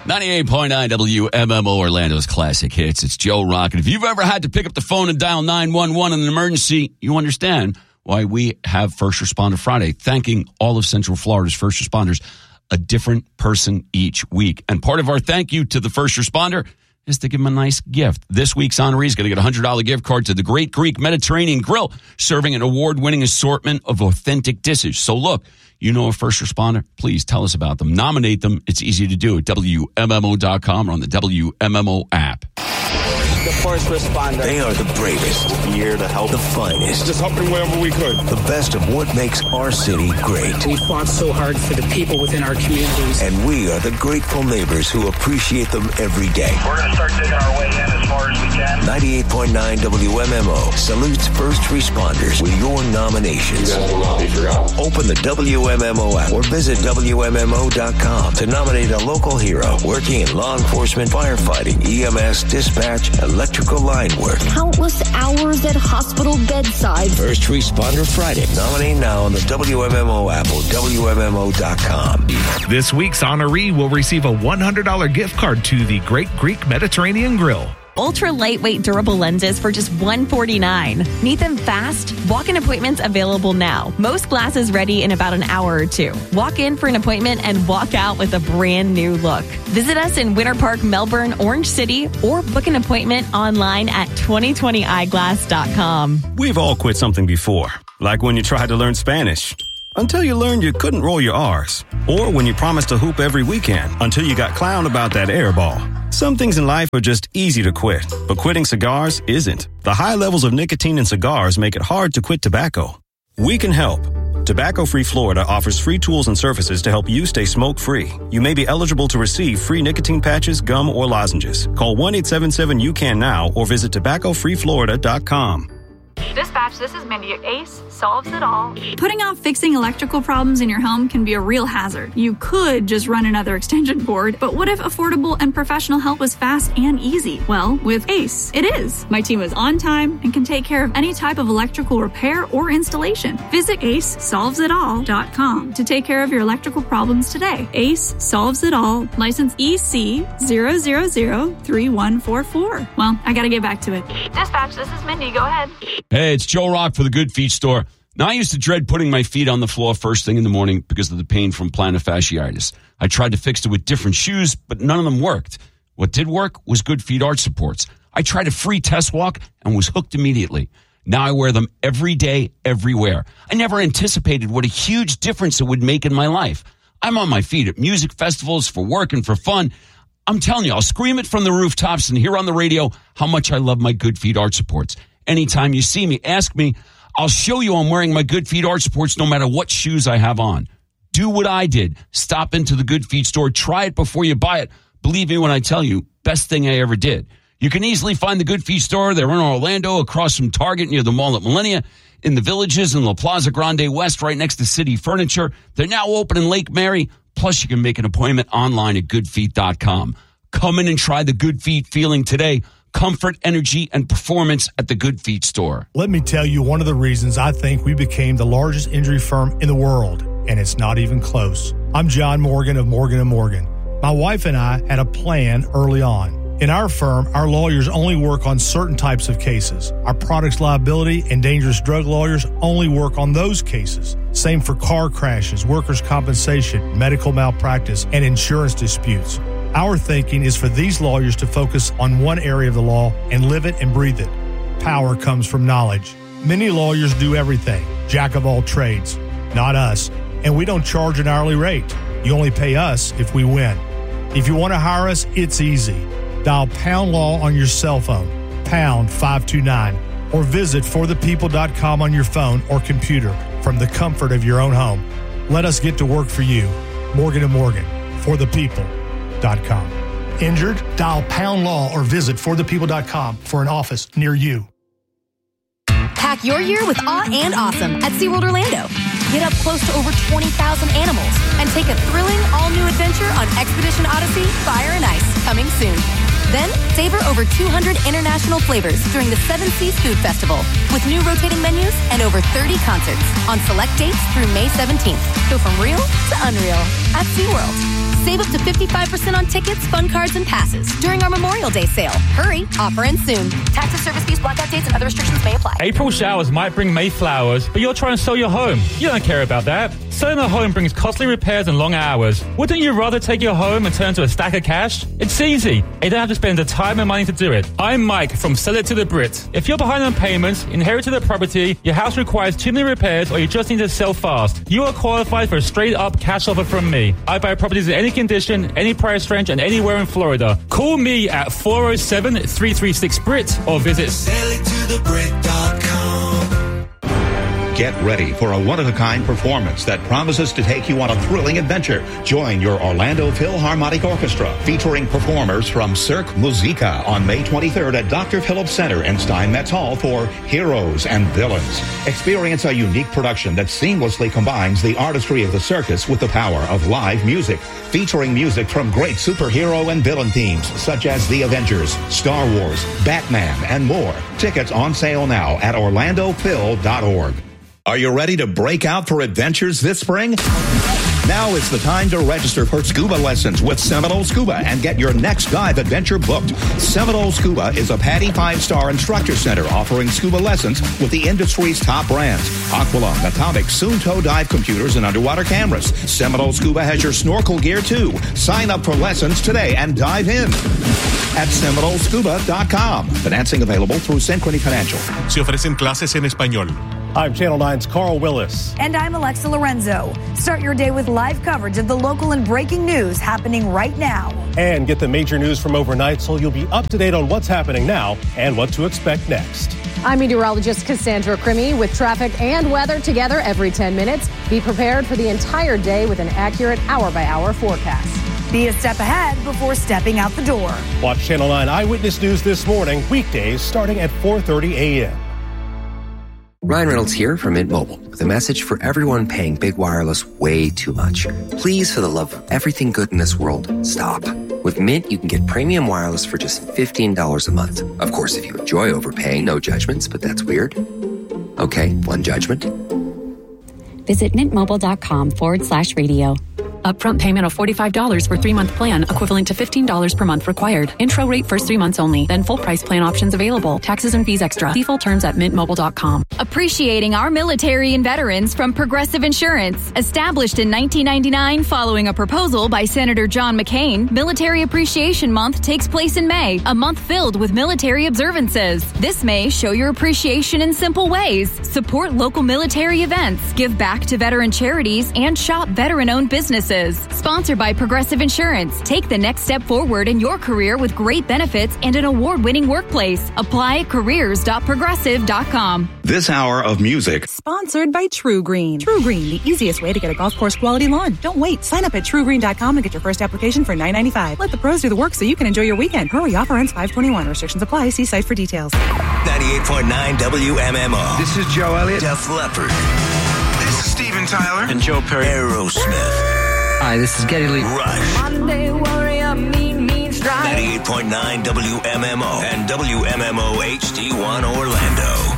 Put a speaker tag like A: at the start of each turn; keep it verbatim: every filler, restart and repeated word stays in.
A: ninety-eight point nine W M M O Orlando's Classic Hits. It's Joe Rock. And if you've ever had to pick up the phone and dial nine one one in an emergency, you understand why we have First Responder Friday, thanking all of Central Florida's first responders, a different person each week. And part of our thank you to the first responder is to give them a nice gift. This week's honoree is going to get a one hundred dollars gift card to the Great Greek Mediterranean Grill, serving an award-winning assortment of authentic dishes. So look, you know a first responder, please tell us about them. Nominate them. It's easy to do at W M M O dot com or on the W M M O app.
B: The first responder.
C: They are the bravest.
B: Here to help.
C: The finest.
D: Just helping wherever we could.
C: The best of what makes our city great.
E: We fought so hard for the people within our communities.
C: And we are the grateful neighbors who appreciate them every day.
F: We're going to start digging our way in as far as we can.
C: ninety-eight point nine W M M O salutes first responders with your nominations.
D: You guys will not be forgotten.
C: Open the W M M O app or visit W M M O dot com to nominate a local hero working in law enforcement, firefighting, E M S, dispatch, electrical line work.
G: Countless hours at hospital bedsides.
C: First Responder Friday. Nominate now on the W M M O app or W M M O dot com.
H: This week's honoree will receive a one hundred dollars gift card to the Great Greek Mediterranean Grill.
I: Ultra lightweight durable lenses for just one hundred forty-nine dollars. Need them fast? Walk-in appointments available now. Most glasses ready in about an hour or two. Walk in for an appointment and walk out with a brand new look. Visit us in Winter Park, Melbourne, Orange City, or book an appointment online at twenty twenty eyeglass dot com.
J: We've all quit something before, like when you tried to learn Spanish. Until you learned you couldn't roll your R's. Or when you promised to hoop every weekend until you got clowned about that air ball. Some things in life are just easy to quit, but quitting cigars isn't. The high levels of nicotine in cigars make it hard to quit tobacco. We can help. Tobacco Free Florida offers free tools and services to help you stay smoke-free. You may be eligible to receive free nicotine patches, gum, or lozenges. Call one eight seven seven U C A N now or visit tobacco free florida dot com.
K: Dispatch, this is Mindy. Ace solves it all.
L: Putting off fixing electrical problems in your home can be a real hazard. You could just run another extension cord, but what if affordable and professional help was fast and easy? Well, with Ace, it is. My team is on time and can take care of any type of electrical repair or installation. Visit ace solves it all dot com to take care of your electrical problems today. Ace Solves It All, license E C zero zero zero three one four four. Well, I gotta get back to it.
K: Dispatch, this is Mindy. Go ahead.
A: Hey, it's Joe Rock for the Good Feet Store. Now, I used to dread putting my feet on the floor first thing in the morning because of the pain from plantar fasciitis. I tried to fix it with different shoes, but none of them worked. What did work was Good Feet arch supports. I tried a free test walk and was hooked immediately. Now I wear them every day, everywhere. I never anticipated what a huge difference it would make in my life. I'm on my feet at music festivals, for work and for fun. I'm telling you, I'll scream it from the rooftops and hear on the radio how much I love my Good Feet arch supports. Anytime you see me, ask me. I'll show you I'm wearing my Good Feet arch supports no matter what shoes I have on. Do what I did. Stop into the Good Feet store. Try it before you buy it. Believe me when I tell you, best thing I ever did. You can easily find the Good Feet store. They're in Orlando, across from Target, near the mall at Millennia, in the Villages, in La Plaza Grande West, right next to City Furniture. They're now open in Lake Mary. Plus, you can make an appointment online at good feet dot com. Come in and try the Good Feet feeling today. Comfort, energy, and performance at the Good Feet store.
M: Let me tell you one of the reasons I think we became the largest injury firm in the world, and it's not even close. I'm John Morgan of Morgan and Morgan. My wife and I had a plan early on. In our firm, our lawyers only work on certain types of cases. Our products liability and dangerous drug lawyers only work on those cases. Same for car crashes, workers' compensation, medical malpractice, and insurance disputes. Our thinking is for these lawyers to focus on one area of the law and live it and breathe it. Power comes from knowledge. Many lawyers do everything, jack of all trades. Not us. And we don't charge an hourly rate. You only pay us if we win. If you want to hire us, it's easy. Dial Pound Law on your cell phone, pound five two nine, or visit for the people dot com on your phone or computer from the comfort of your own home. Let us get to work for you. Morgan and Morgan, for the people dot com. Injured? Dial Pound Law or visit for the people dot com for an office near you.
N: Pack your year with awe and awesome at SeaWorld Orlando. Get up close to over twenty thousand animals and take a thrilling all-new adventure on Expedition Odyssey Fire and Ice, coming soon. Then, savor over two hundred international flavors during the Seven Seas Food Festival with new rotating menus and over thirty concerts on select dates through May seventeenth. Go from real to unreal at SeaWorld. Save up to fifty-five percent on tickets, fun cards, and passes during our Memorial Day sale. Hurry, offer ends soon. Taxes, service fees, blackout dates, and other restrictions may apply.
O: April showers might bring May flowers, but you're trying to sell your home. You don't care about that. Selling a home brings costly repairs and long hours. Wouldn't you rather take your home and turn to a stack of cash? It's easy. You don't have to spend the time and money to do it. I'm Mike from Sell It to the Brit. If you're behind on payments, inherited a property, your house requires too many repairs, or you just need to sell fast, you are qualified for a straight-up cash offer from me. I buy properties in any condition, any price range, and anywhere in Florida. Call me at four oh seven, three three six, B R I T or visit sell it to the brit dot com.
P: Get ready for a one-of-a-kind performance that promises to take you on a thrilling adventure. Join your Orlando Philharmonic Orchestra, featuring performers from Cirque Musica on May twenty-third at Doctor Phillips Center in Steinmetz Hall for Heroes and Villains. Experience a unique production that seamlessly combines the artistry of the circus with the power of live music, featuring music from great superhero and villain themes such as The Avengers, Star Wars, Batman, and more. Tickets on sale now at orlando phil dot org. Are you ready to break out for adventures this spring? Now is the time to register for scuba lessons with Seminole Scuba and get your next dive adventure booked. Seminole Scuba is a PADI five-star instructor center offering scuba lessons with the industry's top brands: Aqualung, Atomic, Suunto dive computers, and underwater cameras. Seminole Scuba has your snorkel gear too. Sign up for lessons today and dive in at seminole scuba dot com. Financing available through Synchrony Financial.
Q: Se ofrecen clases en español.
R: I'm Channel nine's Carl Willis.
S: And I'm Alexa Lorenzo. Start your day with live coverage of the local and breaking news happening right now.
R: And get the major news from overnight so you'll be up to date on what's happening now and what to expect next.
T: I'm meteorologist Cassandra Crimmy with traffic and weather together every ten minutes. Be prepared for the entire day with an accurate hour-by-hour forecast.
S: Be a step ahead before stepping out the door.
R: Watch Channel nine Eyewitness News this morning, weekdays starting at four thirty a.m.
U: Ryan Reynolds here from Mint Mobile with a message for everyone paying big wireless way too much. Please, for the love of everything good in this world, stop. With Mint, you can get premium wireless for just fifteen dollars a month. Of course, if you enjoy overpaying, no judgments, but that's weird. Okay, one judgment.
V: Visit mintmobile.com forward slash radio.
W: Upfront payment of forty-five dollars for three-month plan, equivalent to fifteen dollars per month required. Intro rate first three months only, then full price plan options available. Taxes and fees extra. See full terms at mint mobile dot com.
X: Appreciating our military and veterans from Progressive Insurance. Established in nineteen ninety-nine following a proposal by Senator John McCain, Military Appreciation Month takes place in May, a month filled with military observances. This May, show your appreciation in simple ways. Support local military events, give back to veteran charities, and shop veteran-owned businesses. Sponsored by Progressive Insurance. Take the next step forward in your career with great benefits and an award-winning workplace. Apply at careers dot progressive dot com.
P: This hour of music.
Y: Sponsored by True Green. True Green, the easiest way to get a golf course quality lawn. Don't wait. Sign up at true green dot com and get your first application for nine ninety-five. Let the pros do the work so you can enjoy your weekend. Hurry, offer ends five twenty-one. Restrictions apply. See site for details.
C: ninety-eight point nine W M M O.
Z: This is Joe Elliott.
C: Def Leppard.
Z: This is Steven Tyler.
C: And Joe Perry. Aerosmith.
Z: Hi, this is Geddy Lee.
C: Rush.
S: Monday warrior, mean, mean strike.
C: ninety-eight point nine W M M O and W M M O H D one Orlando.